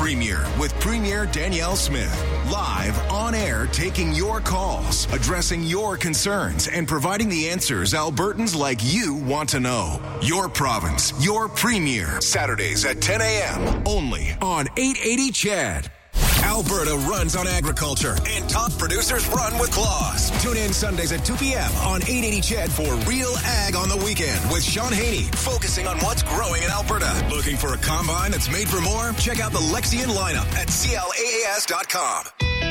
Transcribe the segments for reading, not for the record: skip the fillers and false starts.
Premier with Premier Danielle Smith. Live on air, taking your calls, addressing your concerns, and providing the answers Albertans like you want to know. Your province, your Premier. Saturdays at 10 a.m. only on 880 CHED. Alberta runs on agriculture, and top producers run with claws. Tune in Sundays at 2 p.m. on 880 CHED for Real Ag on the Weekend with Sean Haney, focusing on what's growing in Alberta. Looking for a combine that's made for more? Check out the Lexion lineup at CLAAS.com.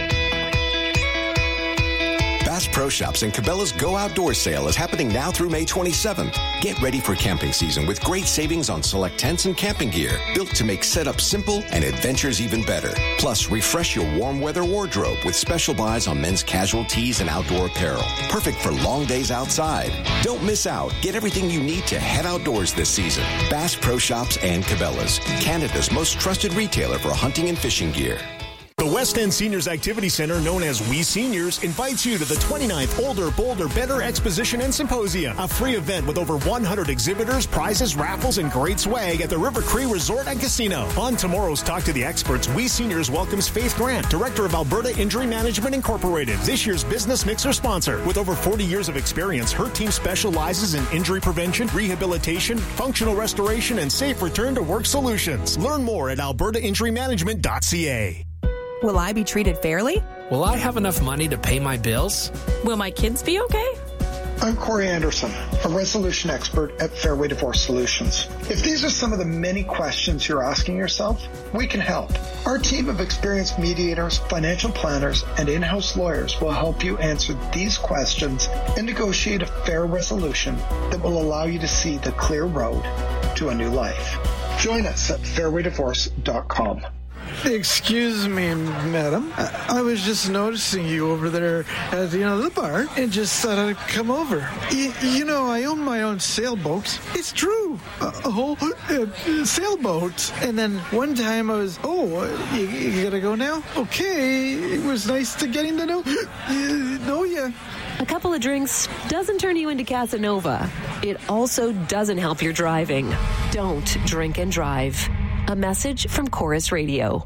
Bass Pro Shops and Cabela's Go Outdoors sale is happening now through May 27th. Get ready for camping season with great savings on select tents and camping gear, built to make setup simple and adventures even better. Plus, refresh your warm weather wardrobe with special buys on men's casual tees and outdoor apparel. Perfect for long days outside. Don't miss out. Get everything you need to head outdoors this season. Bass Pro Shops and Cabela's, Canada's most trusted retailer for hunting and fishing gear. The West End Seniors Activity Center, known as We Seniors, invites you to the 29th Older, Bolder, Better Exposition and Symposium, a free event with over 100 exhibitors, prizes, raffles, and great swag at the River Cree Resort and Casino. On tomorrow's Talk to the Experts, We Seniors welcomes Faith Grant, Director of Alberta Injury Management Incorporated, this year's Business Mixer sponsor. With over 40 years of experience, her team specializes in injury prevention, rehabilitation, functional restoration, and safe return to work solutions. Learn more at albertainjurymanagement.ca. Will I be treated fairly? Will I have enough money to pay my bills? Will my kids be okay? I'm Corey Anderson, a resolution expert at Fairway Divorce Solutions. If these are some of the many questions you're asking yourself, we can help. Our team of experienced mediators, financial planners, and in-house lawyers will help you answer these questions and negotiate a fair resolution that will allow you to see the clear road to a new life. Join us at fairwaydivorce.com. Excuse me, madam. I was just noticing you over there at the bar and just thought I'd come over. I own my own sailboat. It's true. A whole sailboat. And then one time I was, you gotta go now? Okay. It was nice getting to know you. A couple of drinks doesn't turn you into Casanova. It also doesn't help your driving. Don't drink and drive. A message from Chorus Radio.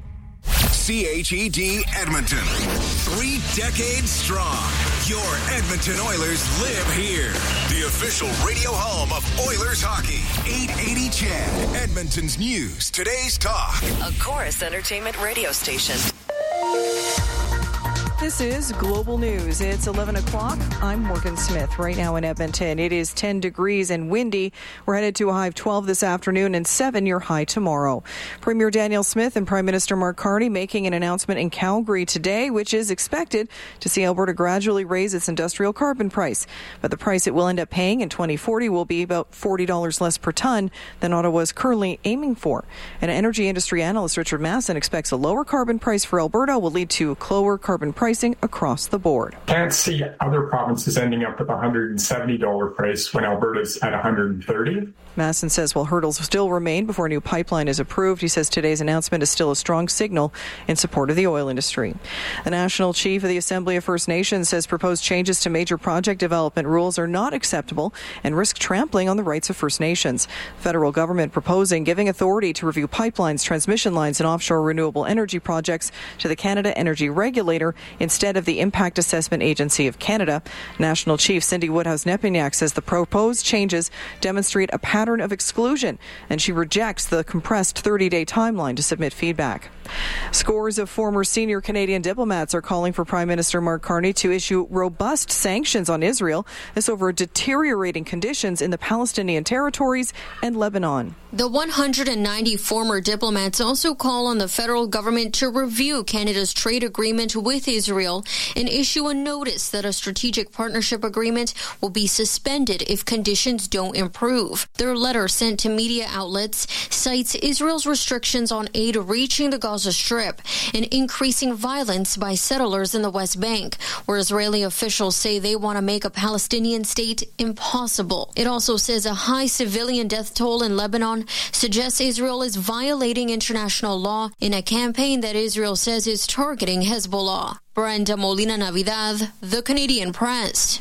CHED Edmonton. 3 decades strong. Your Edmonton Oilers live here. The official radio home of Oilers hockey. 880 CHED. Edmonton's news. Today's talk. A Chorus Entertainment radio station. This is Global News. It's 11 o'clock. I'm Morgan Smith. Right now in Edmonton, it is 10 degrees and windy. We're headed to a high of 12 this afternoon and 7 your high tomorrow. Premier Danielle Smith and Prime Minister Mark Carney making an announcement in Calgary today, which is expected to see Alberta gradually raise its industrial carbon price. But the price it will end up paying in 2040 will be about $40 less per ton than Ottawa is currently aiming for. And energy industry analyst Richard Masson expects a lower carbon price for Alberta will lead to lower carbon pricing across the board. Can't see other provinces ending up with a $170 price when Alberta's at $130. Masson says while hurdles still remain before a new pipeline is approved, he says today's announcement is still a strong signal in support of the oil industry. The National Chief of the Assembly of First Nations says proposed changes to major project development rules are not acceptable and risk trampling on the rights of First Nations. Federal government proposing giving authority to review pipelines, transmission lines and offshore renewable energy projects to the Canada Energy Regulator instead of the Impact Assessment Agency of Canada. National Chief Cindy Woodhouse-Nepignac says the proposed changes demonstrate a pattern of exclusion, and she rejects the compressed 30-day timeline to submit feedback. Scores of former senior Canadian diplomats are calling for Prime Minister Mark Carney to issue robust sanctions on Israel, this over deteriorating conditions in the Palestinian territories and Lebanon. The 190 former diplomats also call on the federal government to review Canada's trade agreement with Israel and issue a notice that a strategic partnership agreement will be suspended if conditions don't improve. Their letter sent to media outlets cites Israel's restrictions on aid reaching the Gaza Strip and increasing violence by settlers in the West Bank, where Israeli officials say they want to make a Palestinian state impossible. It also says a high civilian death toll in Lebanon suggests Israel is violating international law in a campaign that Israel says is targeting Hezbollah. Brenda Molina Navidad, The Canadian Press.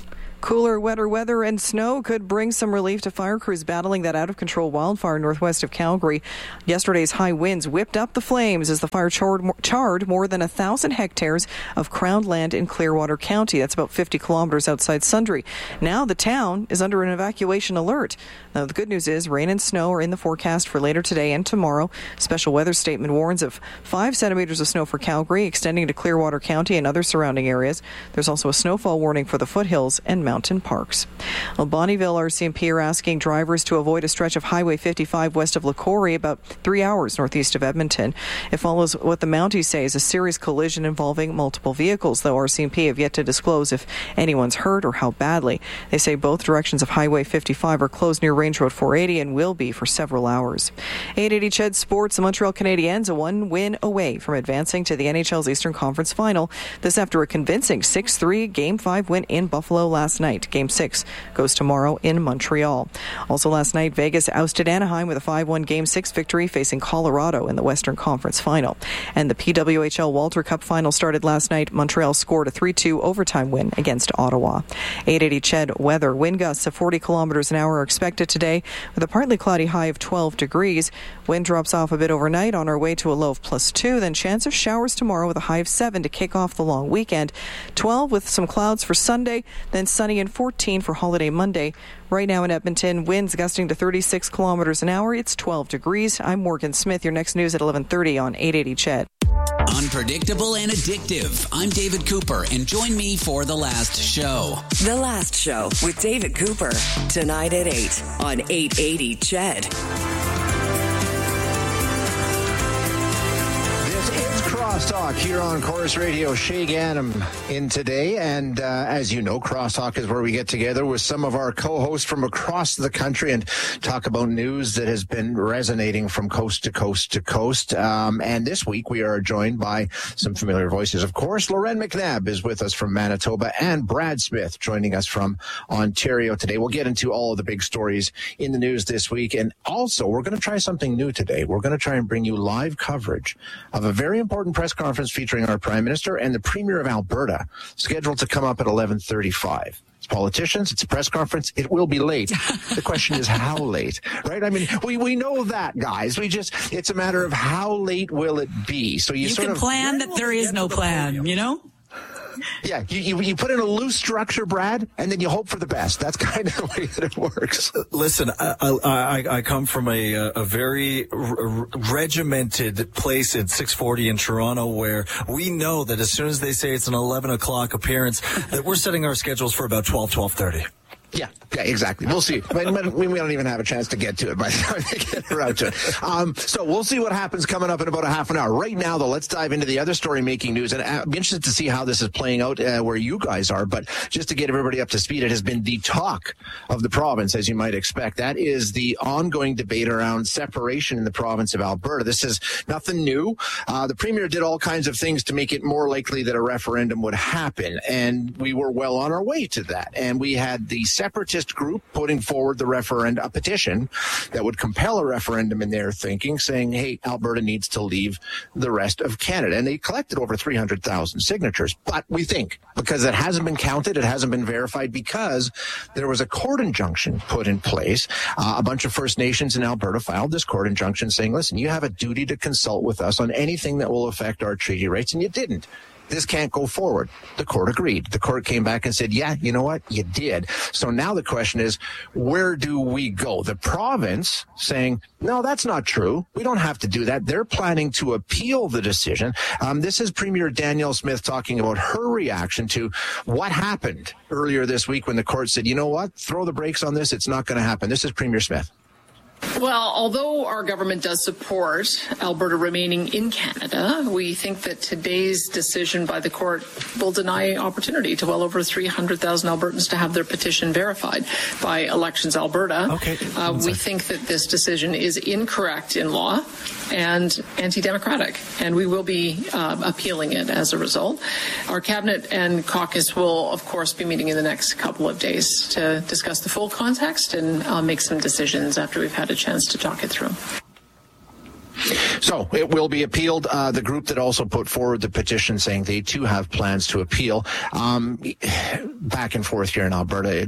Cooler, wetter weather and snow could bring some relief to fire crews battling that out-of-control wildfire northwest of Calgary. Yesterday's high winds whipped up the flames as the fire charred more than 1,000 hectares of crown land in Clearwater County. That's about 50 kilometers outside Sundre. Now the town is under an evacuation alert. Now the good news is rain and snow are in the forecast for later today and tomorrow. Special weather statement warns of 5 centimeters of snow for Calgary, extending to Clearwater County and other surrounding areas. There's also a snowfall warning for the foothills and mountain parks. Well, Bonnyville RCMP are asking drivers to avoid a stretch of Highway 55 west of Lacouri, about 3 hours northeast of Edmonton. It follows what the Mounties say is a serious collision involving multiple vehicles, though RCMP have yet to disclose if anyone's hurt or how badly. They say both directions of Highway 55 are closed near Range Road 480 and will be for several hours. 880 CHED Sports, the Montreal Canadiens, a 1-win away from advancing to the NHL's Eastern Conference Final. This after a convincing 6-3 Game 5 win in Buffalo last night. Game 6 goes tomorrow in Montreal. Also last night, Vegas ousted Anaheim with a 5-1 Game 6 victory facing Colorado in the Western Conference Final. And the PWHL Walter Cup Final started last night. Montreal scored a 3-2 overtime win against Ottawa. 880 CHED weather. Wind gusts of 40 kilometers an hour are expected today with a partly cloudy high of 12 degrees. Wind drops off a bit overnight on our way to a low of +2. Then chance of showers tomorrow with a high of 7 to kick off the long weekend. 12 with some clouds for Sunday, then sunny and 14 for holiday Monday. Right now in Edmonton, winds gusting to 36 kilometers an hour. It's 12 degrees. I'm Morgan Smith. Your next news at 11:30 on 880 CHED. Unpredictable and addictive. I'm David Cooper, and join me for The Last Show. The Last Show with David Cooper. Tonight at 8 on 880 CHED. Crosstalk here on Chorus Radio. Shay Ganem in today. And as you know, Crosstalk is where we get together with some of our co-hosts from across the country and talk about news that has been resonating from coast to coast to coast. And this week we are joined by some familiar voices. Of course, Loren McNabb is with us from Manitoba and Brad Smith joining us from Ontario today. We'll get into all of the big stories in the news this week. And also, we're going to try something new today. We're going to try and bring you live coverage of a very important press conference featuring our Prime Minister and the Premier of Alberta, scheduled to come up at 11:35. It's politicians, it's a press conference, it will be late. The question is how late, right? I mean, we know that, guys. It's a matter of how late will it be. So you sort can of plan that there is no plan, you know? Yeah, you put in a loose structure, Brad, and then you hope for the best. That's kind of the way that it works. Listen, I come from a very regimented place at 640 in Toronto where we know that as soon as they say it's an 11 o'clock appearance, that we're setting our schedules for about 12:30. Yeah, exactly. We'll see. We don't even have a chance to get to it by the time they get around to it. So we'll see what happens coming up in about a half an hour. Right now, though, let's dive into the other story making news. And I'd be interested to see how this is playing out where you guys are. But just to get everybody up to speed, it has been the talk of the province, as you might expect. That is the ongoing debate around separation in the province of Alberta. This is nothing new. The Premier did all kinds of things to make it more likely that a referendum would happen. And we were well on our way to that. And we had the separatist group putting forward a petition that would compel a referendum in their thinking, saying, hey, Alberta needs to leave the rest of Canada. And they collected over 300,000 signatures. But we think, because it hasn't been counted, it hasn't been verified, because there was a court injunction put in place. A bunch of First Nations in Alberta filed this court injunction saying, listen, you have a duty to consult with us on anything that will affect our treaty rights, and you didn't. This can't go forward. The court agreed. The court came back and said, yeah, you know what? You did. So now the question is, where do we go? The province saying, no, that's not true. We don't have to do that. They're planning to appeal the decision. This is Premier Danielle Smith talking about her reaction to what happened earlier this week when the court said, you know what? Throw the brakes on this. It's not going to happen. This is Premier Smith. Well, although our government does support Alberta remaining in Canada, we think that today's decision by the court will deny opportunity to well over 300,000 Albertans to have their petition verified by Elections Alberta. Okay. We think that this decision is incorrect in law and anti-democratic, and we will be appealing it as a result. Our cabinet and caucus will, of course, be meeting in the next couple of days to discuss the full context and make some decisions after we've had a chance to talk it through. So So it will be appealed. The group that also put forward the petition saying they too have plans to appeal. Back and forth here in Alberta,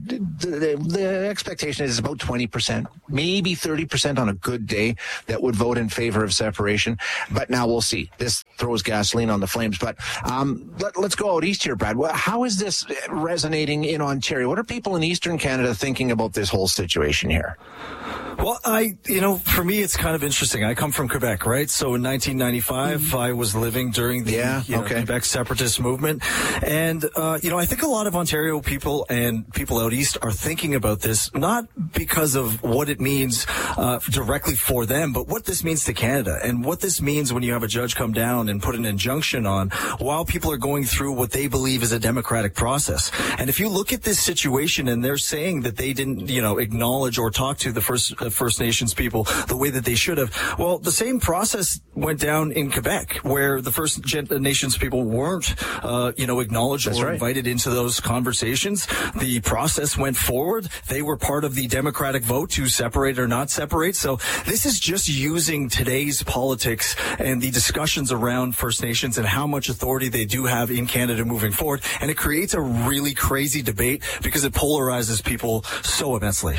the expectation is about 20%, maybe 30% on a good day that would vote in favor of separation. But now we'll see. This throws gasoline on the flames. But let's go out east here, Brad. How is this resonating in Ontario? What are people in Eastern Canada thinking about this whole situation here? Well, for me, it's kind of interesting. I come from Quebec, right? So in 1995, I was living during the Quebec separatist movement. And, I think a lot of Ontario people and people out east are thinking about this, not because of what it means directly for them, but what this means to Canada and what this means when you have a judge come down and put an injunction on while people are going through what they believe is a democratic process. And if you look at this situation and they're saying that they didn't, acknowledge or talk to the First Nations people the way that they should have. Well, the same process went down in Quebec, where the First Nations people weren't, acknowledged or invited into those conversations. The process went forward. They were part of the democratic vote to separate or not separate. So this is just using today's politics and the discussions around First Nations and how much authority they do have in Canada moving forward. And it creates a really crazy debate because it polarizes people so immensely.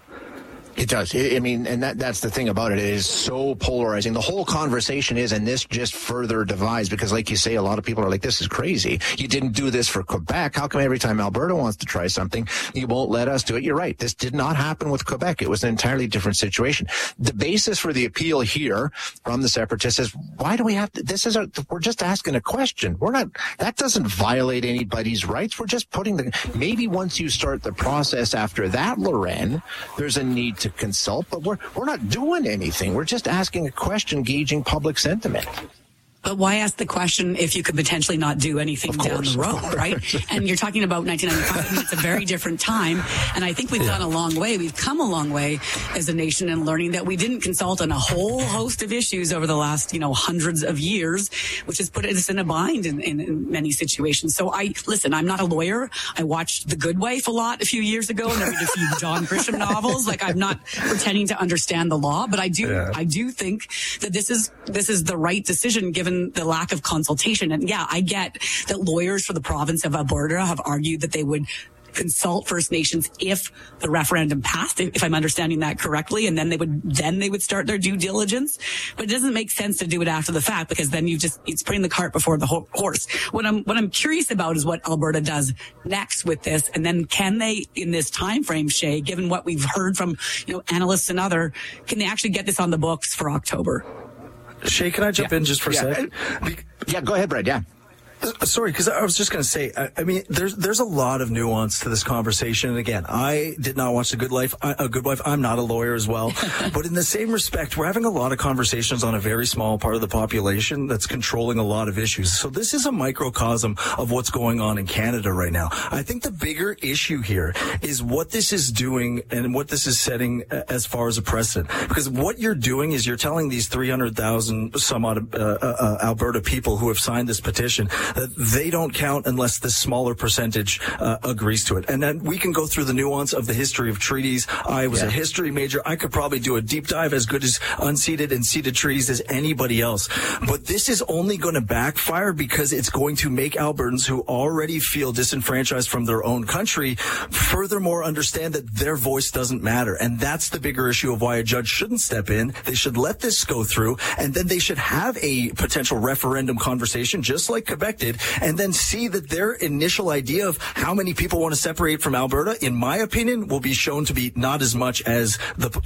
It does. And that's the thing about it. It is so polarizing. The whole conversation is, and this just further divides because, like you say, a lot of people are like, this is crazy. You didn't do this for Quebec. How come every time Alberta wants to try something, you won't let us do it? You're right. This did not happen with Quebec. It was an entirely different situation. The basis for the appeal here from the separatists is, why do we have to, we're just asking a question. That doesn't violate anybody's rights. We're just maybe once you start the process after that, Loren, there's a need to consult, but we're not doing anything. We're just asking a question, gauging public sentiment. But why ask the question if you could potentially not do anything down the road, right? And you're talking about 1995. It's a very different time. And I think we've gone a long way. We've come a long way as a nation in learning that we didn't consult on a whole host of issues over the last, hundreds of years, which has put us in a bind in many situations. So I'm not a lawyer. I watched The Good Wife a lot a few years ago and I read a few John Grisham novels. Like, I'm not pretending to understand the law, but I do think that this is the right decision given the lack of consultation. And I get that lawyers for the province of Alberta have argued that they would consult First Nations if the referendum passed, if I'm understanding that correctly, and then they would start their due diligence. But it doesn't make sense to do it after the fact, because then it's putting the cart before the horse. What I'm curious about is what Alberta does next with this, and then can they, in this time frame, Shay, given what we've heard from analysts and can they actually get this on the books for October? Shay, can I jump in just for a second? Yeah, go ahead, Brad. Yeah. Sorry, because I was just going to say, there's a lot of nuance to this conversation. And again, I did not watch The Good Wife. I'm not a lawyer as well. But in the same respect, we're having a lot of conversations on a very small part of the population that's controlling a lot of issues. So this is a microcosm of what's going on in Canada right now. I think the bigger issue here is what this is doing and what this is setting as far as a precedent. Because what you're doing is you're telling these 300,000 some odd Alberta people who have signed this petition that they don't count unless the smaller percentage agrees to it. And then we can go through the nuance of the history of treaties. I was a history major. I could probably do a deep dive as good as unceded and ceded treaties as anybody else. But this is only going to backfire because it's going to make Albertans who already feel disenfranchised from their own country furthermore understand that their voice doesn't matter. And that's the bigger issue of why a judge shouldn't step in. They should let this go through, and then they should have a potential referendum conversation just like Quebec did, and then see that their initial idea of how many people want to separate from Alberta, in my opinion, will be shown to be not as much as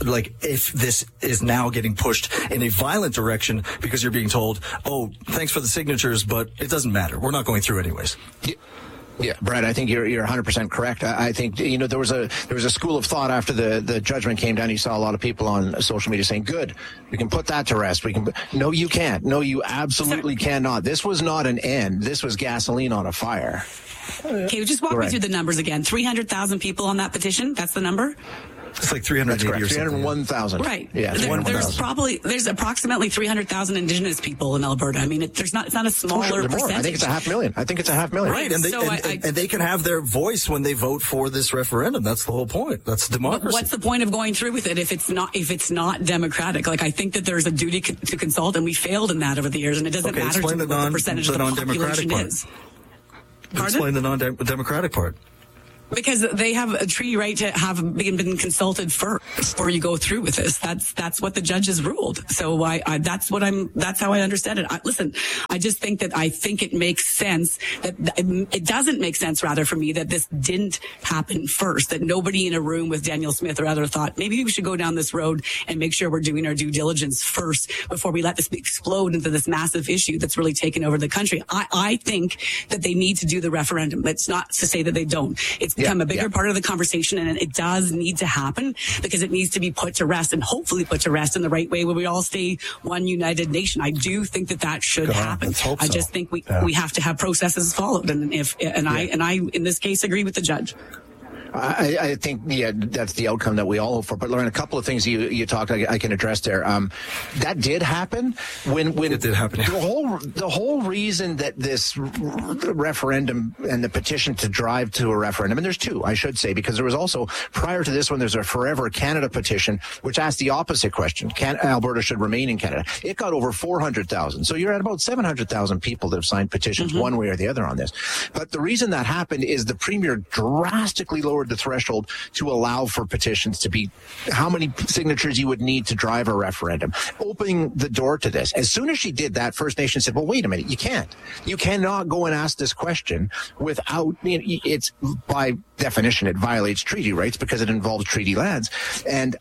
if this is now getting pushed in a violent direction because you're being told, oh, thanks for the signatures, but it doesn't matter. We're not going through anyways. Yeah, Brad, I think you're 100% correct. I think, there was a school of thought after the judgment came down. You saw a lot of people on social media saying, good, we can put that to rest. No, you can't. No, you absolutely cannot. This was not an end. This was gasoline on a fire. Okay, just walk me through the numbers again. 300,000 people on that petition. That's the number? It's like 380 or 301,000. Right. Yeah. There's approximately 300,000 Indigenous people in Alberta. I mean, it's not a smaller percentage. I think it's 500,000. Right. And they can have their voice when they vote for this referendum. That's the whole point. That's democracy. But what's the point of going through with it if it's not democratic? Like, I think that there's a duty to consult, and we failed in that over the years, and it doesn't matter what the percentage of the population is. Explain the non-democratic part. Because they have a treaty right to have been consulted first before you go through with this. That's what the judges ruled. So that's how I understand it. I just think it makes sense that it doesn't make sense, rather, for me, that this didn't happen first, that nobody in a room with Danielle Smith or other thought, maybe we should go down this road and make sure we're doing our due diligence first before we let this explode into this massive issue that's really taken over the country. I think that they need to do the referendum. That's not to say that they don't. It's become a bigger part of the conversation, and it does need to happen because it needs to be put to rest, and hopefully put to rest in the right way where we all stay one united nation. I do think that should happen. I just think we have to have processes followed, and I in this case agree with the judge. I think, that's the outcome that we all hope for. But Lauren, a couple of things you talked, I can address there. That did happen when it did happen. The whole reason that this referendum and the petition to drive to a referendum, and there's two, I should say, because there was also, prior to this one, there's a Forever Canada petition, which asked the opposite question. Alberta should remain in Canada. It got over 400,000. So you're at about 700,000 people that have signed petitions one way or the other on this. But the reason that happened is the Premier drastically lowered the threshold to allow for petitions to be how many signatures you would need to drive a referendum, opening the door to this. As soon as she did that, First Nation said, well, wait a minute, you can't. You cannot go and ask this question without, it's by definition, it violates treaty rights because it involves treaty lands. And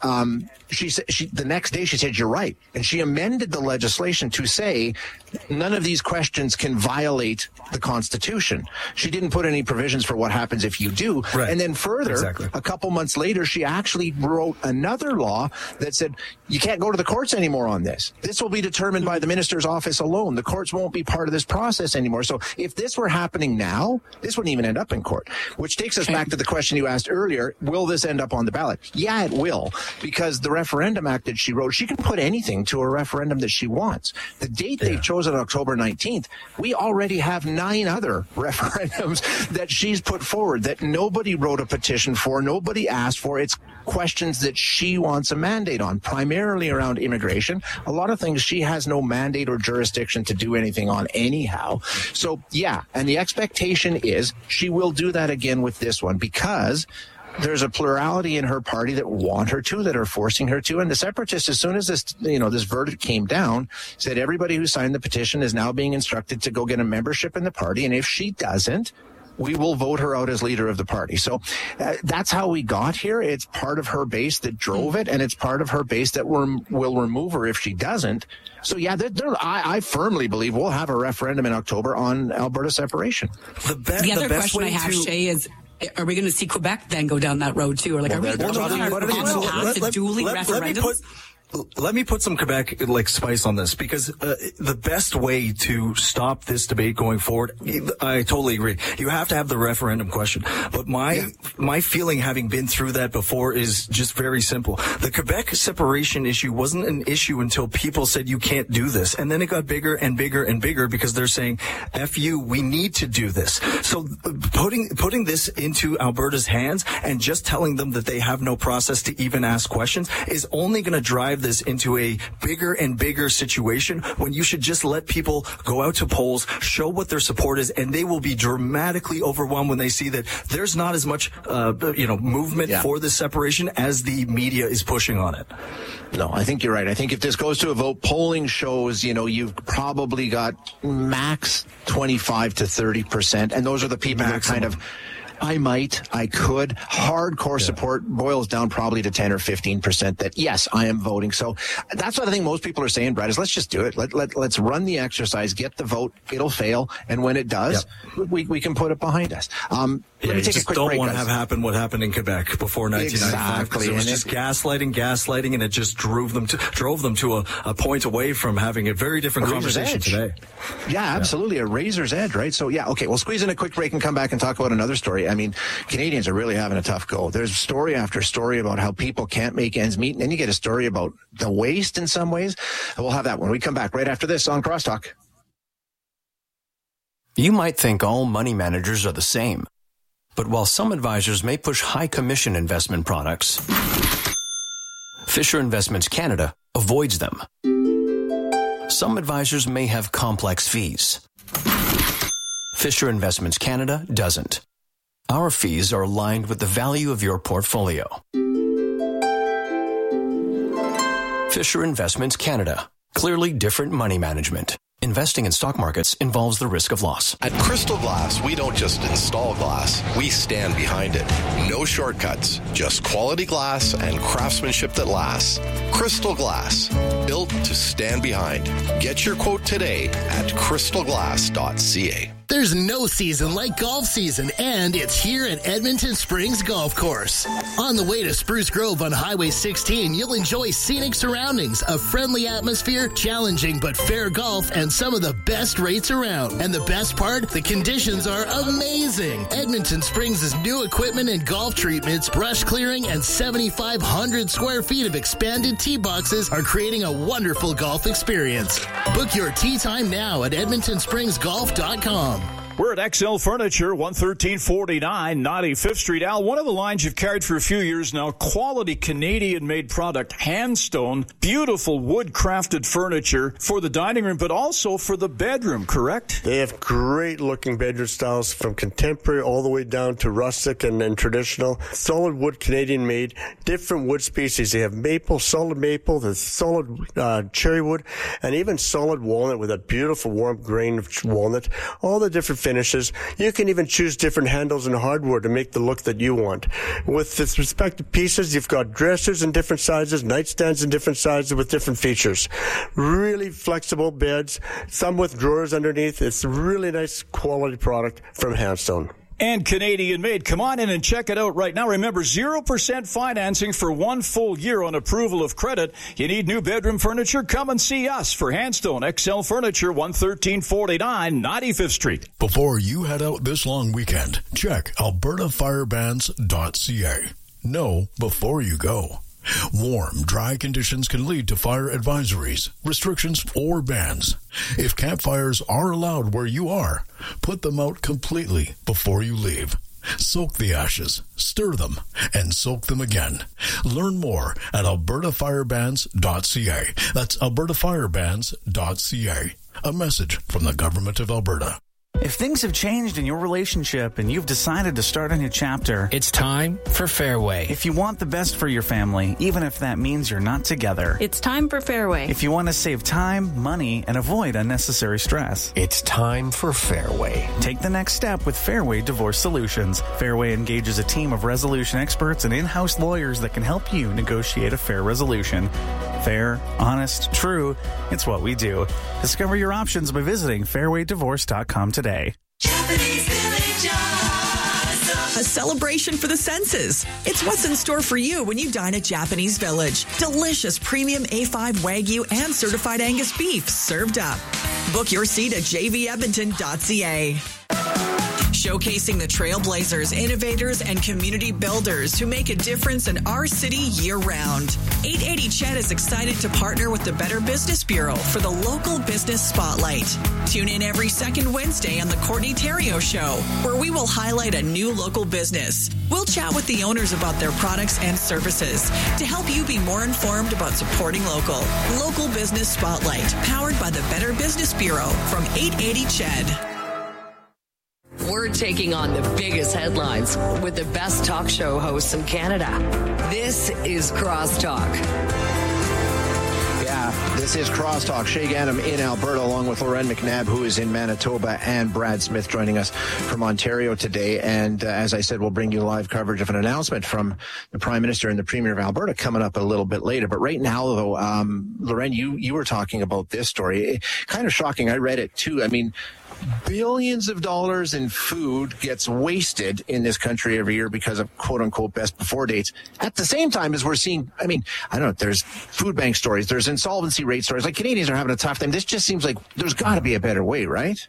the next day she said, you're right. And she amended the legislation to say none of these questions can violate the Constitution. She didn't put any provisions for what happens if you do. Right. And then further, a couple months later, she actually wrote another law that said you can't go to the courts anymore on this. This will be determined by the minister's office alone. The courts won't be part of this process anymore. So if this were happening now, this wouldn't even end up in court, which takes us back to the question you asked earlier. Will this end up on the ballot? Yeah, it will, because the Referendum Act that she wrote, she can put anything to a referendum that she wants. The date they've chosen, October 19th, we already have 9 other referendums that she's put forward that nobody wrote a petition for, nobody asked for. It's questions that she wants a mandate on, primarily around immigration. A lot of things she has no mandate or jurisdiction to do anything on anyhow. So, yeah, and the expectation is she will do that again with this one, because there's a plurality in her party that want her to, that are forcing her to. And the Separatists, as soon as this verdict came down, said everybody who signed the petition is now being instructed to go get a membership in the party. And if she doesn't, we will vote her out as leader of the party. So that's how we got here. It's part of her base that drove it, and it's part of her base that will remove her if she doesn't. So, yeah, I firmly believe we'll have a referendum in October on Alberta separation. The other question I have, Shay, is, are we going to see Quebec then go down that road too? Or are we talking about a dueling referendum? Let me put some Quebec spice on this, because the best way to stop this debate going forward, I totally agree. You have to have the referendum question. But my feeling, having been through that before, is just very simple. The Quebec separation issue wasn't an issue until people said you can't do this. And then it got bigger and bigger and bigger because they're saying, F you, we need to do this. So putting this into Alberta's hands and just telling them that they have no process to even ask questions is only going to drive this into a bigger and bigger situation, when you should just let people go out to polls, show what their support is, and they will be dramatically overwhelmed when they see that there's not as much movement for this separation as the media is pushing on it. No, I think you're right. I think if this goes to a vote, polling shows, you've probably got max 25 to 30%, and those are the people that kind of I could. Hardcore support boils down probably to 10 or 15% that, yes, I am voting. So that's what I think most people are saying, Brad, is let's just do it. Let's run the exercise, get the vote. It'll fail. And when it does, we can put it behind us. Let me take a quick break. Don't want to have happen what happened in Quebec before 1995. Exactly. It was just gaslighting, and it just drove them to a point away from having a very different conversation today. Yeah, absolutely. A razor's edge, right? So, yeah, okay, we'll squeeze in a quick break and come back and talk about another story. I mean, Canadians are really having a tough go. There's story after story about how people can't make ends meet, and then you get a story about the waste in some ways. And we'll have that when we come back right after this on Crosstalk. You might think all money managers are the same. But while some advisors may push high commission investment products, Fisher Investments Canada avoids them. Some advisors may have complex fees. Fisher Investments Canada doesn't. Our fees are aligned with the value of your portfolio. Fisher Investments Canada. Clearly different money management. Investing in stock markets involves the risk of loss. At Crystal Glass, we don't just install glass, we stand behind it. No shortcuts, just quality glass and craftsmanship that lasts. Crystal Glass, built to stand behind. Get your quote today at crystalglass.ca. There's no season like golf season, and it's here at Edmonton Springs Golf Course. On the way to Spruce Grove on Highway 16, you'll enjoy scenic surroundings, a friendly atmosphere, challenging but fair golf, and some of the best rates around. And the best part, the conditions are amazing. Edmonton Springs' new equipment and golf treatments, brush clearing, and 7,500 square feet of expanded tee boxes are creating a wonderful golf experience. Book your tee time now at EdmontonSpringsGolf.com. We're at XL Furniture, 11349 95th Street. Al, one of the lines you've carried for a few years now, quality Canadian-made product, Handstone, beautiful wood-crafted furniture for the dining room, but also for the bedroom, correct? They have great-looking bedroom styles from contemporary all the way down to rustic and traditional. Solid wood, Canadian-made, different wood species. They have maple, solid maple, the solid cherry wood, and even solid walnut with a beautiful warm grain of walnut. All the different finishes. You can even choose different handles and hardware to make the look that you want. With the respective pieces, you've got dressers in different sizes, nightstands in different sizes with different features. Really flexible beds, some with drawers underneath. It's a really nice quality product from Handstone. And Canadian-made. Come on in and check it out right now. Remember, 0% financing for 1 full year on approval of credit. You need new bedroom furniture? Come and see us for Handstone XL Furniture, 11349 95th Street. Before you head out this long weekend, check albertafirebans.ca. Know before you go. Warm, dry conditions can lead to fire advisories, restrictions, or bans. If campfires are allowed where you are, put them out completely before you leave. Soak the ashes, stir them, and soak them again. Learn more at albertafirebans.ca. That's albertafirebans.ca. A message from the Government of Alberta. If things have changed in your relationship and you've decided to start a new chapter, it's time for Fairway. If you want the best for your family, even if that means you're not together, it's time for Fairway. If you want to save time, money, and avoid unnecessary stress, it's time for Fairway. Take the next step with Fairway Divorce Solutions. Fairway engages a team of resolution experts and in-house lawyers that can help you negotiate a fair resolution. Fair, honest, true, it's what we do. Discover your options by visiting fairwaydivorce.com today. A celebration for the senses. It's what's in store for you when you dine at Japanese Village. Delicious premium A5 Wagyu and certified Angus beef served up. Book your seat at jvedmonton.ca. Showcasing the trailblazers, innovators, and community builders who make a difference in our city year-round. 880 Ched is excited to partner with the Better Business Bureau for the Local Business Spotlight. Tune in every second Wednesday on the Courtney Theriault Show, where we will highlight a new local business. We'll chat with the owners about their products and services to help you be more informed about supporting local. Local Business Spotlight, powered by the Better Business Bureau from 880 Ched. We're taking on the biggest headlines with the best talk show hosts in Canada. This is Crosstalk. Yeah, this is Crosstalk. Shay Gannam in Alberta, along with Lauren McNabb, who is in Manitoba, and Brad Smith joining us from Ontario today. And as I said, we'll bring you live coverage of an announcement from the Prime Minister and the Premier of Alberta coming up a little bit later. But right now, though, Lauren, you were talking about this story. Kind of shocking. I read it, too. I mean, billions of dollars in food gets wasted in this country every year because of quote-unquote best before dates. At the same time as we're seeing, I mean, I don't know, there's food bank stories, there's insolvency rate stories. Like, Canadians are having a tough time. This just seems like there's got to be a better way, right?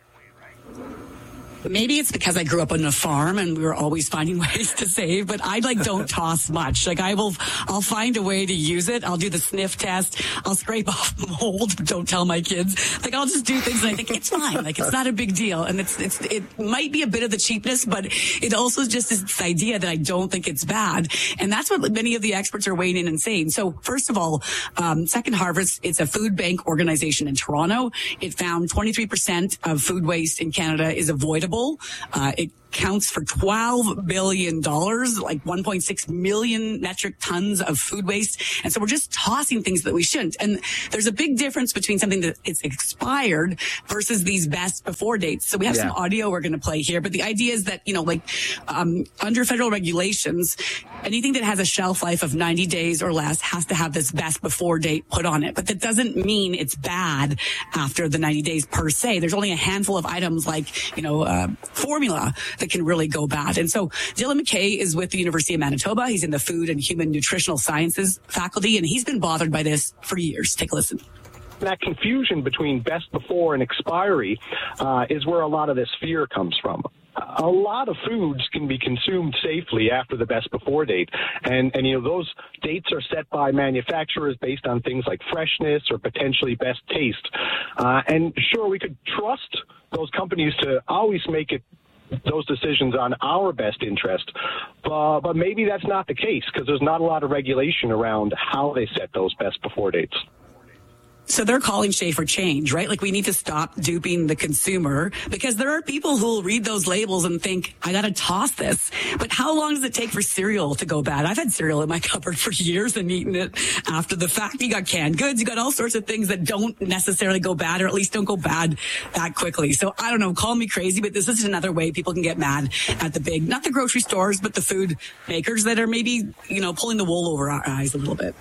Maybe it's because I grew up on a farm and we were always finding ways to save, but I don't toss much. Like I'll find a way to use it. I'll do the sniff test. I'll scrape off mold. Don't tell my kids. Like I'll just do things and I think it's fine. Like it's not a big deal. And it might be a bit of the cheapness, but it also just is this idea that I don't think it's bad. And that's what many of the experts are weighing in and saying. So first of all, Second Harvest, it's a food bank organization in Toronto. It found 23% of food waste in Canada is avoidable. It counts for $12 billion, like 1.6 million metric tons of food waste. And so we're just tossing things that we shouldn't. And there's a big difference between something that it's expired versus these best before dates. So we have some audio we're going to play here. But the idea is that, under federal regulations, anything that has a shelf life of 90 days or less has to have this best before date put on it. But that doesn't mean it's bad after the 90 days per se. There's only a handful of items like, formula that can really go bad. And so Dylan McKay is with the University of Manitoba. He's in the Food and Human Nutritional Sciences faculty, and he's been bothered by this for years. Take a listen. That confusion between best before and expiry is where a lot of this fear comes from. A lot of foods can be consumed safely after the best before date. And those dates are set by manufacturers based on things like freshness or potentially best taste. And sure, we could trust those companies to always make those decisions on our best interest. But maybe that's not the case because there's not a lot of regulation around how they set those best before dates. So they're calling Shay for change, right? Like we need to stop duping the consumer because there are people who will read those labels and think, I got to toss this. But how long does it take for cereal to go bad? I've had cereal in my cupboard for years and eaten it after the fact. You got canned goods. You got all sorts of things that don't necessarily go bad or at least don't go bad that quickly. So I don't know, call me crazy, but this is another way people can get mad at the not the grocery stores, but the food makers that are maybe, pulling the wool over our eyes a little bit.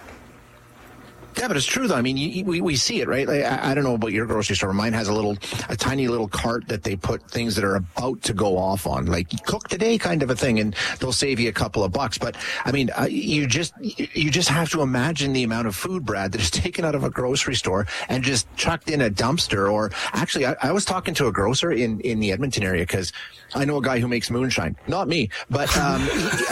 Yeah, but it's true, though. I mean, we see it, right? Like, I don't know about your grocery store. Mine has a tiny little cart that they put things that are about to go off on, like cook today kind of a thing, and they'll save you a couple of bucks. But, I mean, you just have to imagine the amount of food, Brad, that is taken out of a grocery store and just chucked in a dumpster. Or actually, I was talking to a grocer in the Edmonton area because I know a guy who makes moonshine. Not me, but and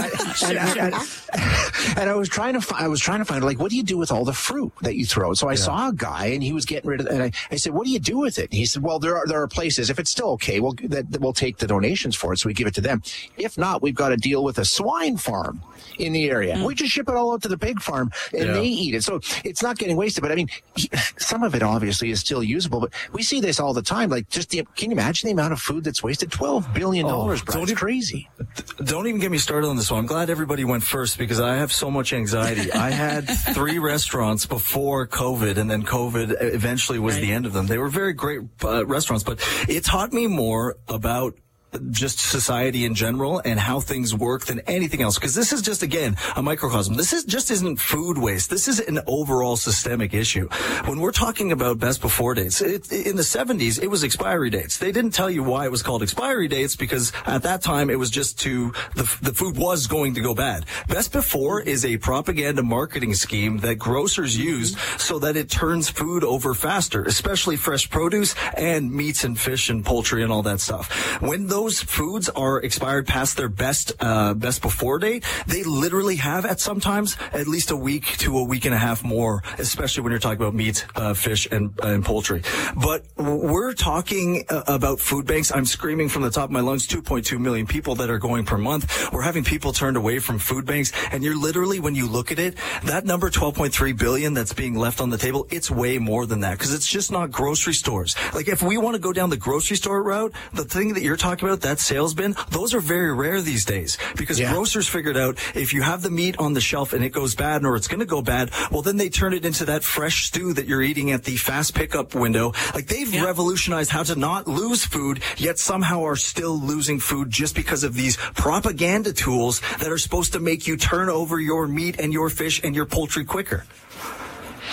I was trying to find like, what do you do with all the fruit that you throw? So I saw a guy and he was getting rid of it, and I said, what do you do with it? And he said, well, there are places, if it's still okay, we'll take the donations for it, so we give it to them. If not, we've got to deal with a swine farm in the area. We just ship it all out to the pig farm and they eat it. So it's not getting wasted. But I mean, some of it obviously is still usable, but we see this all the time. Like, can you imagine the amount of food that's wasted? $12 billion, It's crazy. Don't even get me started on this one. I'm glad everybody went first because I have so much anxiety. I had 3 restaurants before COVID, and then COVID eventually was the end of them. They were very great restaurants, but it taught me more about just society in general and how things work than anything else. Because this is just, again, a microcosm. This isn't food waste. This is an overall systemic issue. When we're talking about best before dates, in the 70s, it was expiry dates. They didn't tell you why it was called expiry dates because at that time it was just the food was going to go bad. Best before is a propaganda marketing scheme that grocers used so that it turns food over faster, especially fresh produce and meats and fish and poultry and all that stuff. When those foods are expired past their best before date, they literally have sometimes at least a week to a week and a half more, especially when you're talking about meat, fish, and poultry. But we're talking about food banks. I'm screaming from the top of my lungs, 2.2 million people that are going per month. We're having people turned away from food banks. And you're literally, when you look at it, that number, 12.3 billion that's being left on the table, it's way more than that because it's just not grocery stores. Like, if we want to go down the grocery store route, the thing that you're talking about, that sales bin, those are very rare these days because grocers figured out if you have the meat on the shelf and it goes bad or it's going to go bad, well, then they turn it into that fresh stew that you're eating at the fast pickup window. Like, they've revolutionized how to not lose food, yet somehow are still losing food just because of these propaganda tools that are supposed to make you turn over your meat and your fish and your poultry quicker.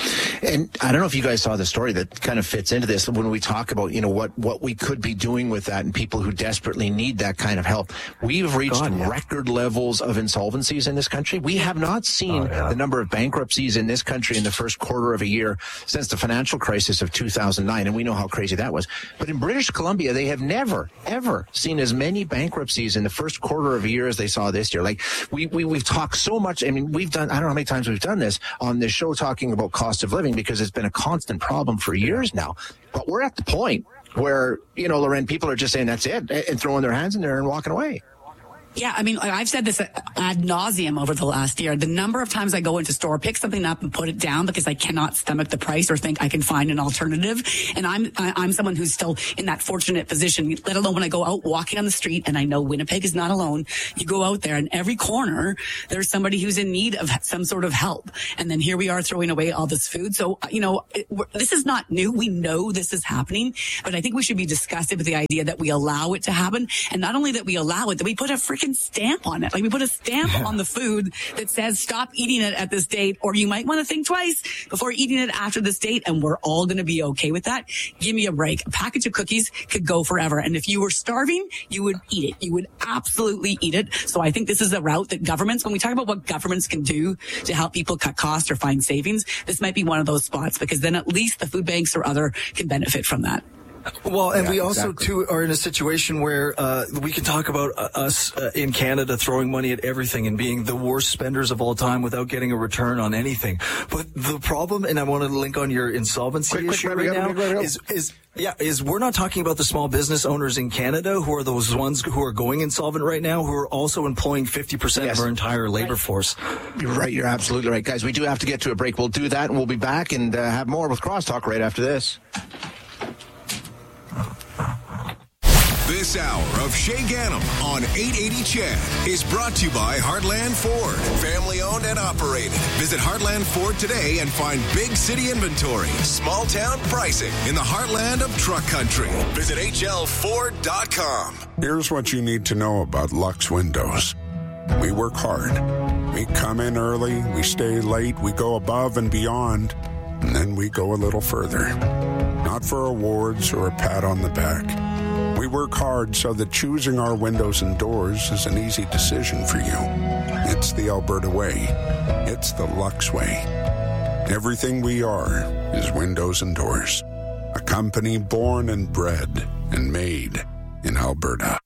And I don't know if you guys saw the story that kind of fits into this when we talk about, what we could be doing with that and people who desperately need that kind of help. We've reached record levels of insolvencies in this country. We have not seen the number of bankruptcies in this country in the first quarter of a year since the financial crisis of 2009. And we know how crazy that was. But in British Columbia, they have never, ever seen as many bankruptcies in the first quarter of a year as they saw this year. Like we've talked so much. I mean, we've done, I don't know how many times we've done this on this show talking about cost of living because it's been a constant problem for years now. But we're at the point where, Loren, people are just saying that's it and throwing their hands in there and walking away. Yeah, I mean, I've said this ad nauseum over the last year. The number of times I go into store, pick something up and put it down because I cannot stomach the price or think I can find an alternative. And I'm someone who's still in that fortunate position, let alone when I go out walking on the street, and I know Winnipeg is not alone. You go out there and every corner, there's somebody who's in need of some sort of help. And then here we are throwing away all this food. So, this is not new. We know this is happening, but I think we should be disgusted with the idea that we allow it to happen. And not only that we allow it, that we put a freaking stamp on it. Like we put a stamp on the food that says stop eating it at this date, or you might want to think twice before eating it after this date, and we're all going to be okay with that. Give me a break. A package of cookies could go forever, and if you were starving, you would eat it. You would absolutely eat it. So I think this is a route that governments, when we talk about what governments can do to help people cut costs or find savings, this might be one of those spots, because then at least the food banks or other can benefit from that. Well, and we also, too, are in a situation where we can talk about us in Canada throwing money at everything and being the worst spenders of all time without getting a return on anything. But the problem, and I want to link on your insolvency issue right now, is we're not talking about the small business owners in Canada who are those ones who are going insolvent right now, who are also employing 50% of our entire labor force. You're right. You're absolutely right, guys. We do have to get to a break. We'll do that, and we'll be back and have more with Crosstalk right after this. This hour of Shay Gannam on 880 CHED is brought to you by Heartland Ford, family owned and operated. Visit Heartland Ford today and find big city inventory, small town pricing in the heartland of truck country. Visit hlford.com. Here's what you need to know about Lux Windows. We work hard. We come in early, we stay late, we go above and beyond, and then we go a little further. Not for awards or a pat on the back. We work hard so that choosing our windows and doors is an easy decision for you. It's the Alberta way. It's the Lux way. Everything we are is windows and doors. A company born and bred and made in Alberta.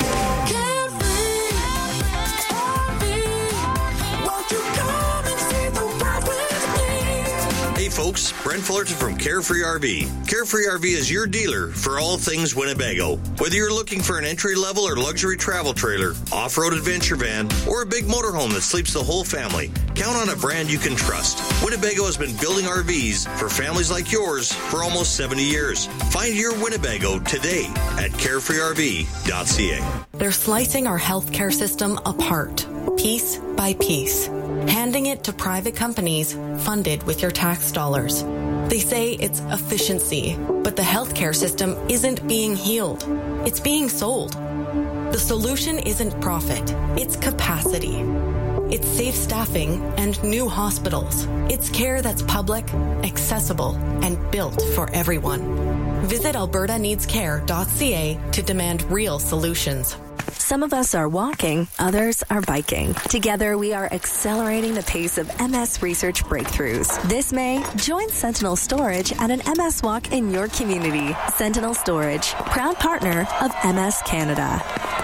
Hey folks, Brent Fullerton from Carefree RV. Carefree RV is your dealer for all things Winnebago. Whether you're looking for an entry-level or luxury travel trailer, off-road adventure van, or a big motorhome that sleeps the whole family, count on a brand you can trust. Winnebago has been building RVs for families like yours for almost 70 years. Find your Winnebago today at carefreerv.ca. They're slicing our healthcare system apart, piece by piece, handing it to private companies funded with your tax dollars. They say it's efficiency, but the healthcare system isn't being healed. It's being sold. The solution isn't profit, it's capacity. It's safe staffing and new hospitals. It's care that's public, accessible, and built for everyone. Visit albertaneedscare.ca to demand real solutions. Some of us are walking, others are biking. Together, we are accelerating the pace of MS research breakthroughs. This May, join Sentinel Storage at an MS walk in your community. Sentinel Storage, proud partner of MS Canada.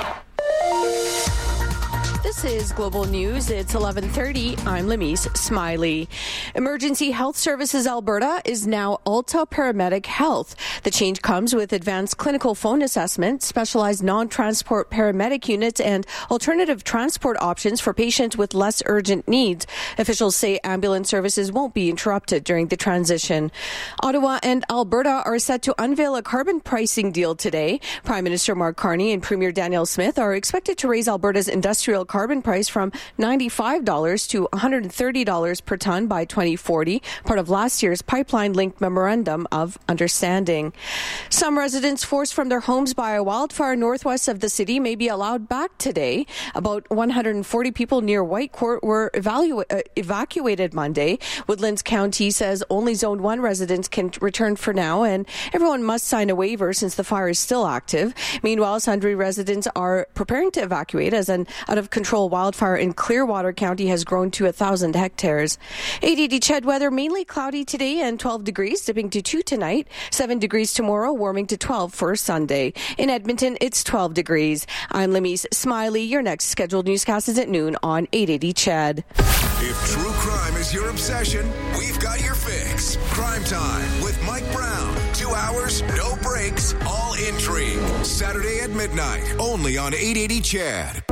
This is Global News. It's 11:30. I'm Lamise Smiley. Emergency Health Services Alberta is now Alta Paramedic Health. The change comes with advanced clinical phone assessment, specialized non-transport paramedic units, and alternative transport options for patients with less urgent needs. Officials say ambulance services won't be interrupted during the transition. Ottawa and Alberta are set to unveil a carbon pricing deal today. Prime Minister Mark Carney and Premier Danielle Smith are expected to raise Alberta's industrial carbon carbon price from $95 to $130 per ton by 2040, part of last year's pipeline-linked Memorandum of Understanding. Some residents forced from their homes by a wildfire northwest of the city may be allowed back today. About 140 people near Whitecourt were evacuated Monday. Woodlands County says only Zone 1 residents can return for now, and everyone must sign a waiver since the fire is still active. Meanwhile, Sundre residents are preparing to evacuate as an out-of-control wildfire in Clearwater County has grown to 1,000 hectares. 880 CHED weather, mainly cloudy today and 12 degrees, dipping to 2 tonight, 7 degrees tomorrow, warming to 12 for Sunday. In Edmonton, it's 12 degrees. I'm Lemise Smiley. Your next scheduled newscast is at noon on 880 CHED. If true crime is your obsession, we've got your fix. Crime Time with Mike Brown. 2 hours, no breaks, all intrigue. Saturday at midnight, only on 880 CHED.